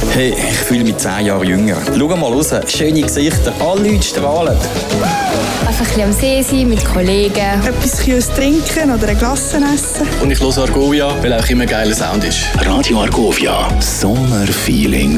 Hey, ich fühle mich 10 Jahre jünger. Schau mal raus, schöne Gesichter, alle Leute strahlen. Einfach ein bisschen am See sein mit Kollegen. Etwas Kühles trinken oder ein Glas essen. Und ich höre Argovia, weil auch immer ein geiler Sound ist. Radio Argovia, Sommerfeeling.